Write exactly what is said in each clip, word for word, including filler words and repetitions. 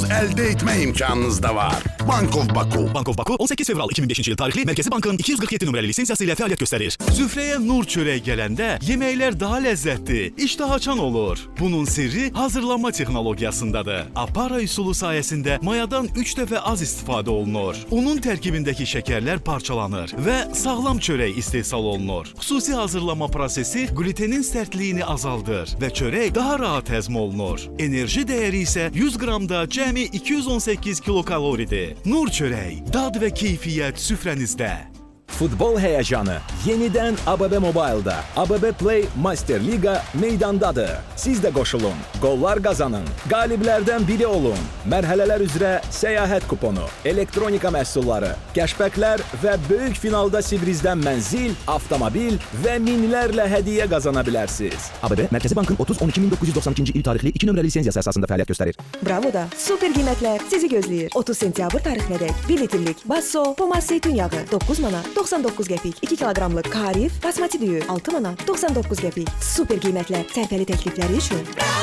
əldə etmə imkanınız da var. Bank of Baku. Bank of Baku on səkkiz fevral iki min beşinci il tarixli Mərkəzi Bankın iki yüz qırx yeddi nömrəli lisensiyası ilə fəaliyyət göstərir. Süfrəyə nur çörək gələndə yeməklər daha ləzzətli, iştah açan olur. Bunun sirri hazırlanma texnologiyasındadır. Apara üsulu sayəsində mayadan üç dəfə az istifadə olunur. Unun tərkibindəki şəkərlər parçalanır və sağlam çörək istehsal olunur. Xüsusi hazırlanma prosesi glutenin sərtliyini azaldır və çörək daha rahat həzm olunur. Enerji dəyəri isə yüz qramda cəmi iki yüz on səkkiz kilokaloridir. Nur çörək, dad və keyfiyyət süfrənizdə. Futbol heyecanı yeniden A B B Mobile'da. A B B Play Master Liga meydandadır. Siz de koşulun, gollar kazanın, galiblerden biri olun. Mərhələlər üzrə səyahət kuponu, elektronika məhsulları, cashbacklər və böyük finalda Sibrizdən mənzil, avtomobil və minlərlə hədiyyə qazana bilərsiniz. A B B Mərkəzi Bankın otuz on iki min doqquz yüz doxsan ikinci il tarixli iki nömrəli lisenziyası əsasında fəaliyyət göstərir. Bravo'da super qiymətlər sizi gözləyir. otuz sentyabr tarixinədək bir litrlik Basso Pomaz zeytun yağı doqquz manat doxsan doqquz qəpik, iki kiloqramlıq Karif basmati düyü altı manat doxsan doqquz qəpik. Super qiymətlər, sərfəli təklifləri üçün.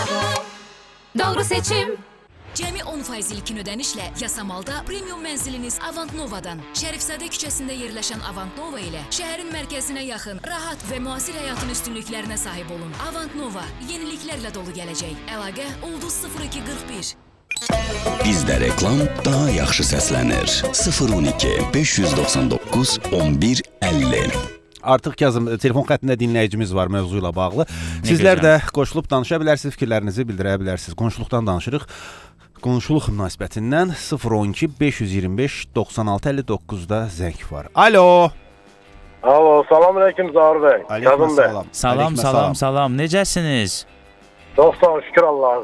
Doğru seçim. Cəmi on faiz ilkin ödənişlə Yasamalda premium mənziliniz Avant Nova'dan. Şərifzadə küçəsində yerləşən Avant Nova ilə şəhərin mərkəzinə yaxın, rahat və müasir həyatın üstünlüklərinə sahib olun. Avant Nova yeniliklərlə dolu gələcək. Əlaqə Ulduz sıfır iki qırx bir. Bizdə reklam daha yaxşı səslənir. sıfır on iki beş yüz doxsan doqquz on bir əlli. Artıq Kazım telefon xəttində dinləyicimiz var mövzu ilə bağlı. Sizlər də qoşulub danışa bilərsiniz, fikirlərinizi bildirə bilərsiniz. Qonşuluqdan danışırıq. Qonşuluq münasibətindən sıfır on iki beş yüz iyirmi beş doxsan altı əlli doqquzda zəng var. Alo. Alo, salam əleykum Zahir bəy. Aleyküm Kazım bəy. salam. Salam, salam, salam. Necəsiniz? Çox sağ ol, şükür Allah'a.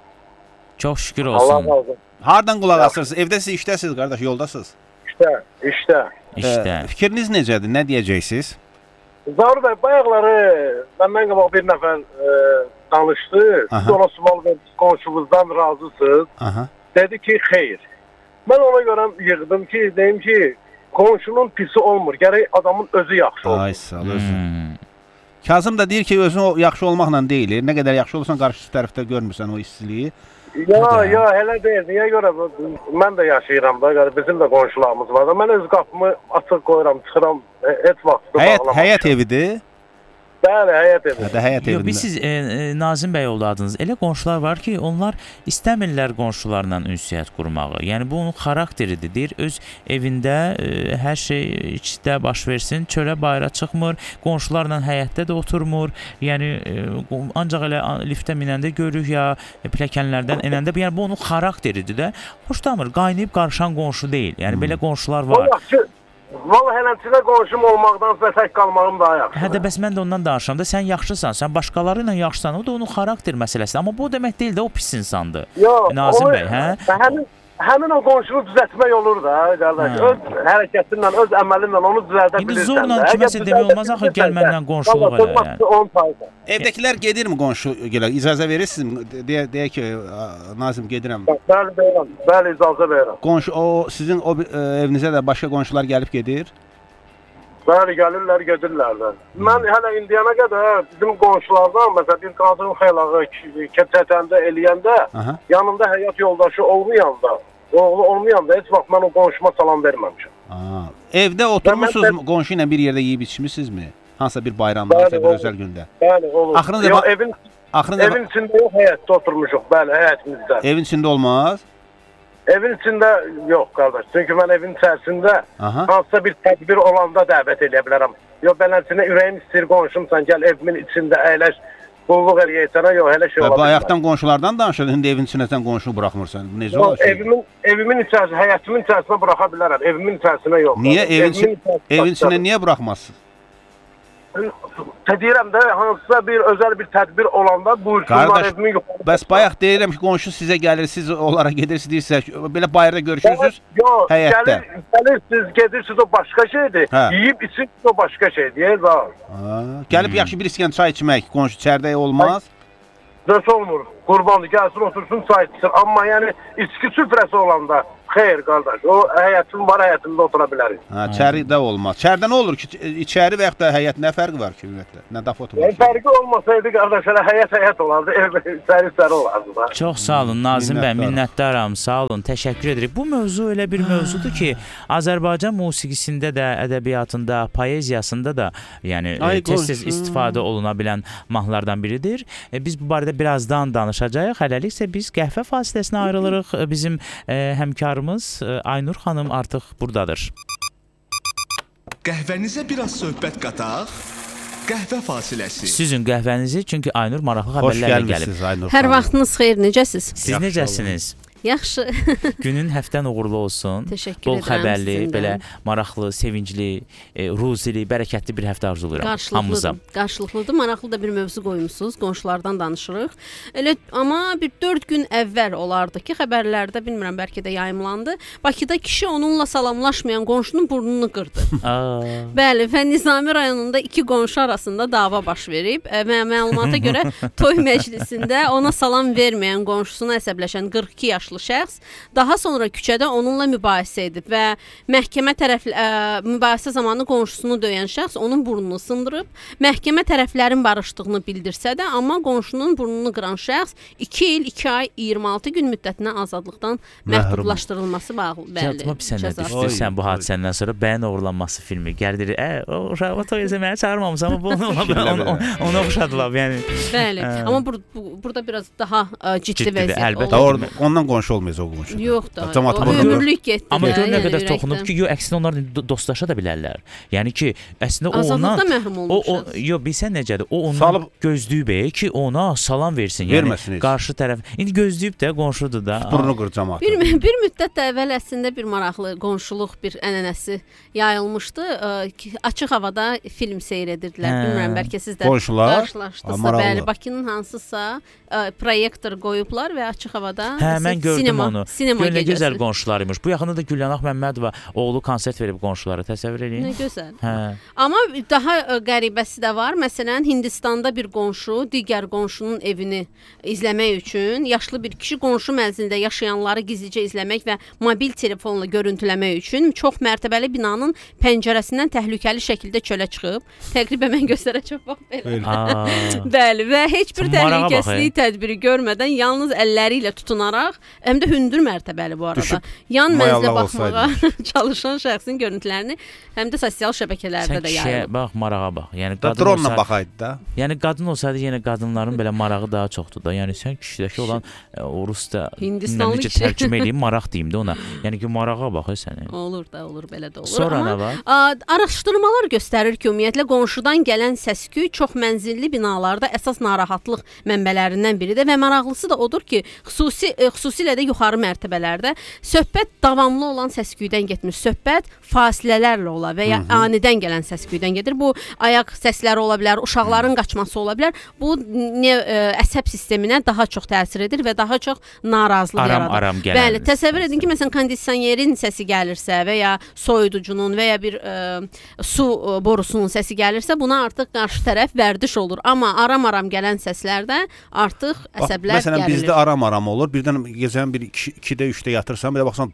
Çox şükür Allah olsun. razı olsun. Hardan qulaq asırsınız? Evdəsiz, işdəsiz, qardaş, yoldasınız? İşdə, işdə. İşdə. E, fikriniz necədir? Nə deyəcəksiniz? Zahir bəy, bayaqları məndən qabaq bir nəfər e, danışdı. Aha. Siz ona sual verdiniz, qonşumuzdan razısınız. Aha. Dedi ki, xeyr. Mən ona görə yığdım ki, deyim ki, qonşunun pisi olmur. Gərək adamın özü yaxşı olsun. Ay sağ ol, özü. Hmm. Kazım da deyir ki, özün yaxşı olmaqla deyil. Nə qədər yaxşı olursan, qarşı tərəfdə görmürsən o istiliyi. Ya, ya, hələ deyil. Niyə görə? Mən də yaşayıram da, bizim də qonşularımız var da. Mən öz qapımı açıq qoyuram, çıxıram, heç vaxt həyət, həyət evidir? Bəli, həyət evi. Hə, həyət Yox, biz siz e, e, Nazim bəy oldu adınız. Elə qonşular var ki, onlar istəmirlər qonşularla ünsiyyət qurmağı. Yəni bu onun xarakteridir. Deyir, öz evində e, hər şey içdə baş versin, çölə bayıra çıxmır, qonşularla həyətdə də oturmur. Yəni e, ancaq elə liftə minəndə görürük ya pilləkənlərdən enəndə. Yəni bu onun xarakteridir də. Xoşdamır, qaynayıb qarışan qonşu deyil. Yəni hmm. belə qonşular var. O yaxşı. Vallahi hələmçilə qonşum olmaqdansa tək qalmağım daha yaxşıdır. Hə də bəs mən də ondan danışıram da, sən yaxşısan, sən başqaları ilə yaxşısan, o da onun xarakter məsələsidir. Amma bu demək deyil də, o pis insandır. Yox, Nazim bəy, hə? Həmin, həmin o qonşunu düzəltmək olur da, qardaş. Hə. Öz hərəkətinlə, öz əməlinlə onu düzəldə bilirsən. İndi zorla kiməsə demək olmaz axı, gəl məndən qonşuluq elə. Yəni. Evdəkilər gedir mi qonşu gələ? İcazə verirsinizmi? Deyə, deyə ki, Nazim gedirəm. Bəli, verirəm. Bəli, icazə verirəm. Qonşu, o sizin o evinizə də başqa qonşular gəlib gedir? Bəli, gəlirlər, gedirlər də. Mən hələ indiyana qədər bizim qonşulardan, məsələn, bir qadın xeylağı keçətəndə, eləyəndə, aha, yanında həyat yoldaşı olmayanda, oğlu olmayanda heç vaxt mən o qonşuma salam verməmişəm. Aa, evdə oturmuşsunuz mən... qonşu ilə bir yerdə yeyib içmişsinizmi? Hansısa bir bayramda, hansısa bir özəl gündə? Bəli, olur. Axırında yox, evin, axırında evin içində yox, həyətdə oturmuşuq, bəli, həyətimizdə. Evin içində olmaz? Evin içində yox, qardaş. Çünki mən evin içərisində aha, hansısa bir tədbir olanda dəvət edə bilərəm. Yox, beləsinə ürəyim istəyir, qonşumsan, gəl evimin içində əyləş, qulluq eləyəcənə, yox, elə şey ola bilmər. Bayaqdan qonşulardan danışır, indi evin içinəsən qonşunu buraxmırsan. Necə yox, olur şey? Evimin, evimin içərisində, həyətimin içərisinə buraxa bilərəm, evimin içərisinə yox. Niyə? Evin, evimin evin içinə niyə buraxmazsın? Deyirəm də, hansısa bir özəl bir tədbir olanda buyursunlar evimin yuxarı. Bəs bayaq deyirəm ki, qonşu sizə gəlir, siz onlara gedirsiniz, deyirsiniz, belə bayırda görüşürsünüz, yox, həyətdə. Gəlir, gelirsiniz, gedirsiniz, o başqa şeydir. Hə. Yiyib içirsiniz, o başqa şeydir. Deyir, gəlib hmm. yaxşı bir iskan çay içmək, qonşu çərdəyi olmaz? Nəsə olmur. qurbandır, gəlsin otursun çay içsin. Amma yəni içki süfrəsi olanda xeyr qardaş, o həyətin var, həyətində otura bilərik. Hə, içəridə olmaz. İçəridə nə olur ki, içəri və yaxud da həyət nə fərqi var ki, ümumiyyətlə? Nə dafa oturmaq? Yəni fərqi olmasaydı qardaş, elə həyət həyət olardı, ev içəri-içəri olardı da. Çox sağ olun Nazim bəy, minnətdaram, sağ olun, təşəkkür edirik. Bu mövzu elə bir mövzudur ki, Azərbaycan musiqisində də, ədəbiyyatında, poeziyasında da, yəni tez-tez istifadə oluna bilən mahnılardan biridir. Biz bu barədə birazdan danışacağıq. Hələlik isə biz qəhvə fasiləsinə ayrılırıq. Bizim həmkarımız Aynur xanım artıq buradadır. Qəhvənizə biraz söhbət qataq. Qəhvə fasiləsi. Sizin qəhvənizi, çünki Aynur maraqlı xəbərlərlə gəlib. Xoş gəlmisiniz Aynur xanım. Hər vaxtınız xeyir, necəsiz? Siz necəsiniz? Yaxşı. Günün həftən uğurlu olsun. Təşəkkür Bol edirəm. Bol xəbərli, sizindən. belə maraqlı, sevincli, e, ruzili, bərəkətli bir həftə arzulayıram hamımıza. Qarşılıqlıdır. Maraqlı da bir mövzu qoymusunuz. Qonşulardan danışırıq. Elə amma bir dörd gün əvvəl olardı ki, xəbərlərdə bilmirəm bəlkə də yayımlandı. Bakıda kişi onunla salamlaşmayan qonşunun burnunu qırdı. Bəli, və Nizami rayonunda iki qonşu arasında dava baş verib. Və məlumata görə toy məclisində ona salam verməyən qonşusuna əsəbləşən qırx iki yaşlı şəxs daha sonra küçədə onunla mübahisə edib və məhkəmə tərəf ə, mübahisə zamanı qonşusunu döyən şəxs onun burnunu sındırıb. Məhkəmə tərəflərin barışdığını bildirsə də, amma qonşunun burnunu qıran şəxs iki il, iki ay, iyirmi altı gün müddətinə azadlıqdan məhdudlaşdırılması bağlı. Bəli. Yadıma bir sənə düşdü sən bu hadisədən sonra Bəyin oğurlanması filmi. Gəldir, ə, o o toy izləməyə çağırmamısan, amma bunu ona oxşadılar, yəni. Bəli. Amma bur burada biraz daha ə, ciddi vəziyyət əlbəttə, olur. Əlbəttə, ondan qonşu olmayacaq o qonşu. Yox da. Ömürlük getdi. Amma gör nə qədər toxunub ki, yo, əksinə onlar dostlaşa da bilərlər. Yəni ki, əslində o ondan o, o yo, bilsən necədir? O ondan Salıb, gözləyib ki, ona salam versin. Yəni qarşı tərəf. İndi gözləyib də qonşudur da. Burnu qır cəmaət. Bir, bir müddət əvvəl əslində bir maraqlı qonşuluq bir ənənəsi yayılmışdı. Açıq havada film seyr edirdilər. Hə. Bilmirəm, bəlkə siz də qarşılaşdınızsa. Bəli, Bakının hansısa ə, proyektor qoyublar və açıq havada hə, mən gördüm sinema, onu. Sinema Gör, nə gözəl qonşularıymış. Bu yaxında da Gülyanaq Məmmədova oğlu konsert verib qonşulara, təsəvvür edin. Nə gözəl. Hə. Amma daha ə, qəribəsi də var. Məsələn, Hindistanda bir qonşu digər qonşunun evini izləmək üçün, yaşlı bir kişi qonşu mənzilində yaşayanları gizlicə izləmək və mobil telefonla görüntüləmək üçün çox mərtəbəli binanın pəncərəsindən təhlükəli şəkildə çölə çıxıb. Təqribən mən göstərəcəm bax belə. Bəli, və heç bir təhlükəsizlik tədbiri görmədən yalnız əlləri ilə tutunaraq, həm də hündür mərtəbəli bu arada. Düşüb, yan mənzilə baxmağa çalışan şəxsin görüntülərini həm də sosial şəbəkələrdə də yayılıb. Bax, marağa bax. Yəni qadın dronla olsaydı, baxaydı da. Yəni qadın olsaydı yenə qadınların belə marağı daha çoxdur da. Yəni sən kişidəki olan e, o rusda necə tərcümə edeyim, maraq deyim də ona. Yəni ki, marağa bax səni. Olur da, olur, belə də olur. Sonra amma nə var? A, araşdırmalar göstərir ki, ümumiyyətlə qonşudan gələn səs-küy çox mənzilli binalarda əsas narahatlıq mənbələrindən biridir və maraqlısı da odur ki, xüsusi e, xüsusilə də yuxarı mərtəbələrdə söhbət davamlı olan səs-küydən getmir. Söhbət fasilələrlə ola və ya Hı -hı. anidən gələn səs-küydən gedir. Bu ayaq səsləri ola bilər, uşaqların qaçması ola bilər. Bu ne, ə, əsəb sisteminə daha çox təsir edir və daha çox narazılıq aram, yaradır. Aram gələn. Bəli, təsəvvür edin ki, məsələn, kondisionerin səsi gəlirsə və ya soyuducunun və ya bir ə, su ə, borusunun səsi gəlirsə, buna artıq qarşı tərəf vərdiş olur. Amma aram-aram gələn səslərdə artıq əsəblər Bax, məsələn, gərilir. bizdə aram-aram olur. Birdən gecənin bir ikidə, üçdə yatırsan, bir də baxsan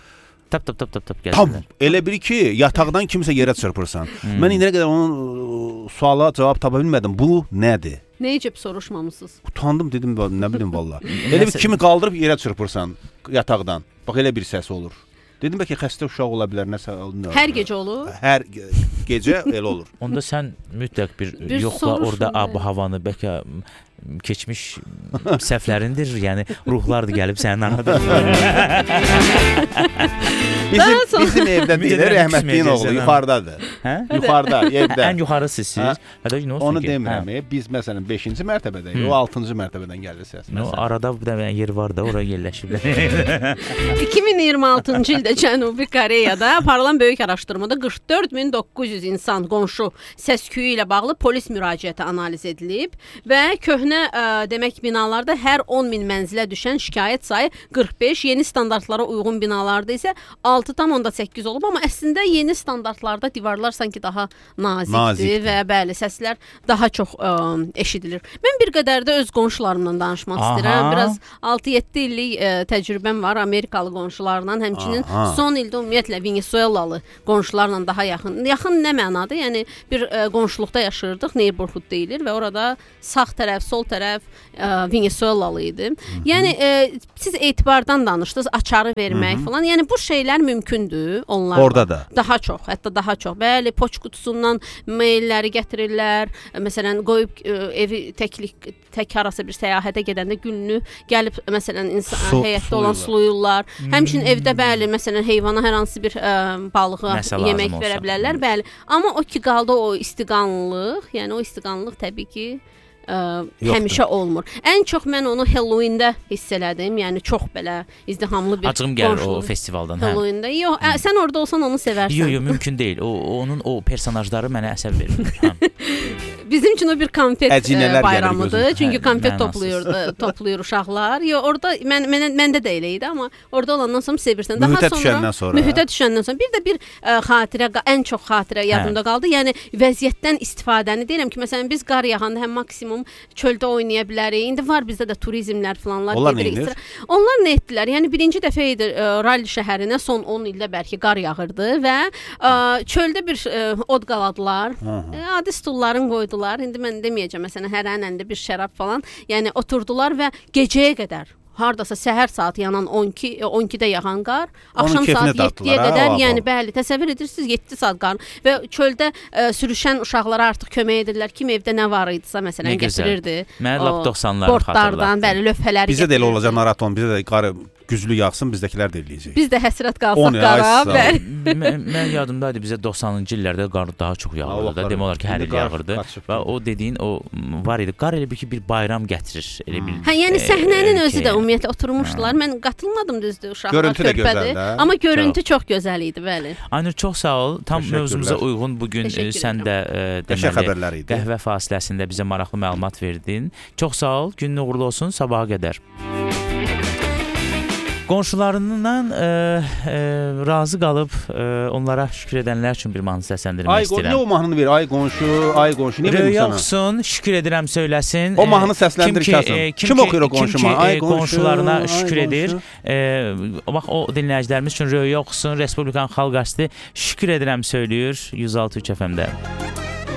tap tap tap tap tap gəlir. Elə bir ki, yataqdan kimsə yerə çırpırsan. Hmm. Mən indiyə qədər onun suala cavab tapa bilmədim. Bu nədir? Necə soruşmamısınız? Utandım, dedim, nə bilim vallah. Elə bir kimi qaldırıb yerə çırpırsan yataqdan. Bax, elə bir səs olur. Dedim, bəlkə xəstə uşaq ola bilər, nəsə. Hər gecə olur? Hər gecə elə olur. Onda sən mütləq bir, bir yoxla orada ab-havanı, bəlkə keçmiş səhvlərindir, yəni ruhlar da gəlib sənin arada. bizim, bizim evdə deyil, rəhmətliyin oğlu yuxarıdadır. Hə? Yuxarıda, evdə. Ən yuxarısı siz. Hə? Onu demirəm, hə? Biz məsələn beşinci mərtəbədəyik, o altıncı mərtəbədən gəlir səs. No, arada bir də yer var da, oraya yerləşiblər. iki min iyirmi altıncı ildə Cənubi Koreyada aparılan böyük araşdırmada qırx dörd min doqquz yüz insan qonşu səs-küyü ilə bağlı polis müraciəti analiz edilib və köhnə köhnə ə, demək binalarda hər on min mənzilə düşən şikayət sayı qırx beş, yeni standartlara uyğun binalarda isə altı tam onda səkkiz olub, amma əslində yeni standartlarda divarlar sanki daha nazikdir, nazikdir. Və bəli, səslər daha çox ə, eşidilir. Mən bir qədər də öz qonşularımla danışmaq Aha. istəyirəm. Biraz altı yeddi illik ə, təcrübəm var Amerikalı qonşularla, həmçinin Aha. son ildə ümumiyyətlə Venezuelalı qonşularla daha yaxın. Yaxın nə mənada? Yəni bir ə, qonşuluqda yaşayırdıq, neighborhood deyilir və orada sağ tərəf, sol tərəf ə, Venezuelalı idi. Hı-hı. Yəni ə, siz etibardan danışdınız, açarı vermək Hı-hı. falan. Yəni bu şeylər mümkündür onlarda. Orada da. Daha çox, hətta daha çox. Bəli, poçt qutusundan mailləri gətirirlər. Məsələn, qoyub ə, evi təklik tək harasa bir səyahətə gedəndə günlü gəlib məsələn insan Su, həyətdə olan suluyurlar. Hmm. Həmçinin evdə bəli, məsələn heyvana hər hansı bir ə, balığa Nəsə yemək verə bilərlər, bəli. Amma o ki qaldı o istiqanlıq, yəni o istiqanlıq təbii ki Ə, həmişə olmur. Ən çox mən onu Halloween-də hiss elədim. Yəni çox belə izdihamlı bir Acığım gəlir o festivaldan. Halloween-də. Yox, ə, sən orada olsan onu sevərsən. Yox, yox, mümkün deyil. O onun o personajları mənə əsəb vermir. Bizim üçün o bir konfet ə, bayramıdır. Çünki konfet toplayır, toplayır uşaqlar. Yox, orada mən mən məndə də elə idi, amma orada olandan sonra sevirsən. Daha mühitə sonra düşəndən sonra. Mühitə düşəndən sonra bir də bir ə, xatirə, ən çox xatirə yadımda hə. qaldı. Yəni vəziyyətdən istifadəni deyirəm ki, məsələn biz qar yağanda həm maksimum çöldə oynaya bilərik. İndi var bizdə də turizmlər falanlar Onlar gedirik. Onlar nə etdilər? Yəni birinci dəfə idi ə, Ralli şəhərinə son on ildə bəlkə qar yağırdı və ə, çöldə bir ə, od qaladılar. Ə, adi stulların qoydular. İndi mən deməyəcəm məsələn hərənin əlində bir şərab falan. Yəni oturdular və gecəyə qədər hardasa səhər saat yanan on iki on ikidə yağan qar, axşam saat yeddiyə qədər, ha, yəni bəli, təsəvvür edirsiniz yeddi saat qar və çöldə ə, sürüşən uşaqlara artıq kömək edirlər. Kim evdə nə var idisə məsələn gətirirdi. Mən lap doxsanları xatırladım. Bəli, lövhələri. Bizə də elə olacaq maraton, bizə də qar güclü yağsın, bizdəkilər də eləyəcək. Biz də həsrət qalsaq qara. Bəli. Mən, mən yadımdaydı bizə doxsanıncı illərdə qar daha çox yağırdı da. Demək olar ki, hər il yağırdı. Və o dediyin o var idi. Qar elə bir ki bir bayram gətirir. Elə bir. Hə, yəni səhnənin özü də ümumiyyətlə oturmuşdular. Mən qatılmadım düzdür uşaqlar. Görüntü də gözəldir. Amma görüntü çox gözəl idi, bəli. Aynur, çox sağ ol. Tam mövzumuza uyğun bu gün sən də deməli qəhvə fasiləsində bizə maraqlı məlumat verdin. Çox sağ ol. Günün uğurlu olsun. Sabaha qədər. Qonşularından ə, ə, razı qalıb ə, onlara şükür edənlər üçün bir mahnı səsləndirmək istəyirəm. Ay, nə o mahnını ver? Ay qonşu, ay qonşu. Niyə vermirsən? Yoxsun, şükür edirəm söyləsin. O mahnı səsləndir Kasım. Kim, kim oxuyur o qonşuma? Ay qonşu, qonşularına şükür ay, edir. E, bax o dinləyicilərimiz üçün Röya oxusun, Respublikan Xalq Qəsdi şükür edirəm söyləyir yüz altı üç F M-də.